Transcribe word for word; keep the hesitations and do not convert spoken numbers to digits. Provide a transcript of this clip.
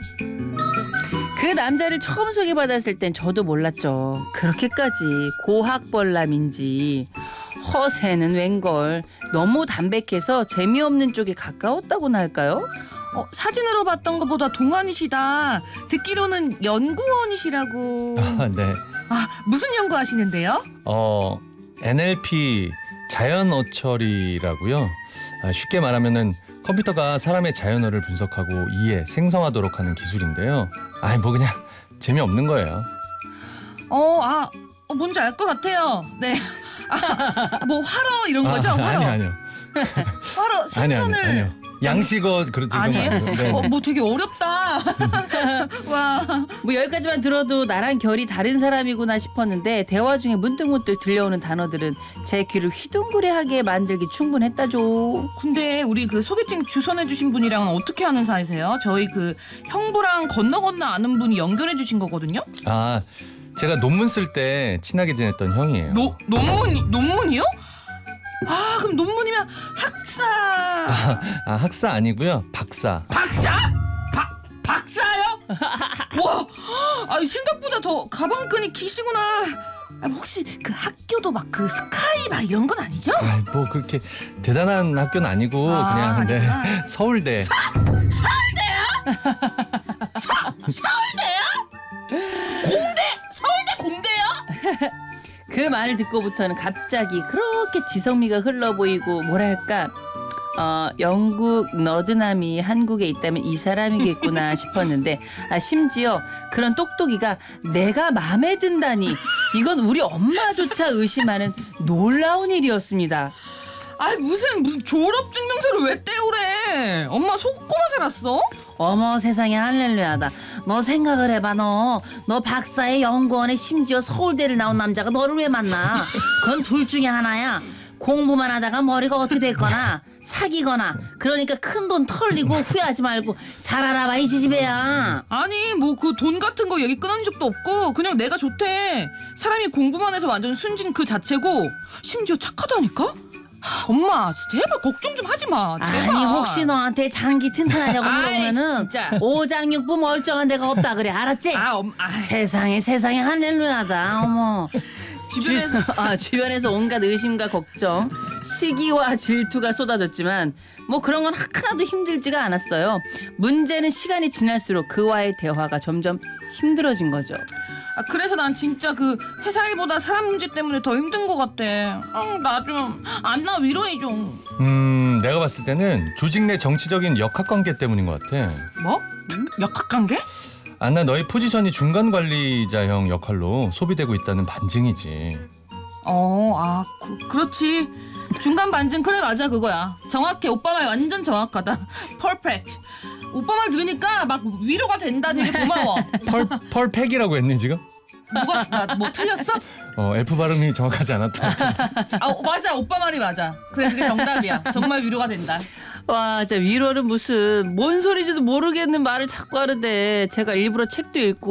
그 남자를 처음 소개받았을 땐 저도 몰랐죠. 그렇게까지 고학벌남인지. 허세는 웬걸. 너무 담백해서 재미없는 쪽에 가까웠다고나 할까요? 어, 사진으로 봤던 것보다 동안이시다. 듣기로는 연구원이시라고. 아, 네. 아, 무슨 연구하시는데요? 어, 엔엘피 자연어처리라고요. 아, 쉽게 말하면은 컴퓨터가 사람의 자연어를 분석하고 이해, 생성하도록 하는 기술인데요. 아니 뭐 그냥 재미없는 거예요. 어, 아, 어, 뭔지 알 것 같아요. 네. 아, 뭐 화러 이런 거죠? 아, 화러. 아니 아니요. 화러 아니 생선을. 아니 아니요. 양식어 그렇지. 아니에요? 네. 어, 뭐 되게 어렵다. 와. 뭐 여기까지만 들어도 나랑 결이 다른 사람이구나 싶었는데 대화 중에 문득문득 들려오는 단어들은 제 귀를 휘둥그레하게 만들기 충분했다죠. 근데 우리 그 소개팅 주선해주신 분이랑은 어떻게 하는 사이세요? 저희 그 형부랑 건너 건너 아는 분이 연결해주신 거거든요. 아, 제가 논문 쓸 때 친하게 지냈던 형이에요. 노 논문 논문이요? 아, 그럼 논문이면 학사. 아, 아 학사 아니고요. 박사. 박사? 박 박사요? 와, 아 생각보다 더 가방끈이 기시구나. 아, 혹시 그 학교도 막 그 스카이 막 이런 건 아니죠? 아, 뭐 그렇게 대단한 학교는 아니고 아, 그냥 근데 아니구나. 서울대. 서, 서울대요? 공대? 서울대 공대요? 그 말을 듣고부터는 갑자기 그렇게 지성미가 흘러 보이고 뭐랄까 어, 영국 너드남이 한국에 있다면 이 사람이겠구나 싶었는데 아, 심지어 그런 똑똑이가 내가 마음에 든다니 이건 우리 엄마조차 의심하는 놀라운 일이었습니다. 아니 무슨 무슨 졸업 증명서를 왜 떼오래? 엄마 속고만 살았어? 어머 세상에 할렐루야다. 너 생각을 해봐. 너 너 박사의 연구원에 심지어 서울대를 나온 남자가 너를 왜 만나? 그건 둘 중에 하나야. 공부만 하다가 머리가 어떻게 됐거나 사귀거나. 그러니까 큰 돈 털리고 후회하지 말고 잘 알아봐 이 지지배야. 아니 뭐 그 돈 같은 거 얘기 끊은 적도 없고 그냥 내가 좋대. 사람이 공부만 해서 완전 순진 그 자체고 심지어 착하다니까? 하, 엄마 제발 걱정 좀 하지 마. 제발. 아니 혹시 너한테 장기 튼튼하냐고 아이, 물어보면은 진짜. 오장육부 멀쩡한 데가 없다 그래. 알았지? 아, 엄, 아, 세상에 세상에 할렐루야다. 어머. 주변에서 주, 아, 주변에서 온갖 의심과 걱정, 시기와 질투가 쏟아졌지만 뭐 그런 건 하나도 힘들지가 않았어요. 문제는 시간이 지날수록 그와의 대화가 점점 힘들어진 거죠. 아, 그래서 난 진짜 그 회사 일보다 사람 문제 때문에 더 힘든 것 같아. 어, 나 좀 안나 위로해 좀. 음, 내가 봤을 때는 조직 내 정치적인 역학관계 때문인 것 같아. 뭐? 역학관계? 안나 너의 포지션이 중간 관리자형 역할로 소비되고 있다는 반증이지. 어, 아, 그, 그렇지. 중간 반증 그래 맞아 그거야. 정확해. 오빠 말 완전 정확하다. 퍼펙트. 오빠 말 들으니까 막 위로가 된다. 되게 고마워. 펄 펄팩이라고 했니 지금? 누가 나 뭐 틀렸어? 어, F 발음이 정확하지 않았다. 아 맞아. 오빠 말이 맞아. 그래 그게 정답이야. 정말 위로가 된다. 와, 진짜 위로는 무슨 뭔 소리지도 모르겠는 말을 자꾸 하는데 제가 일부러 책도 읽고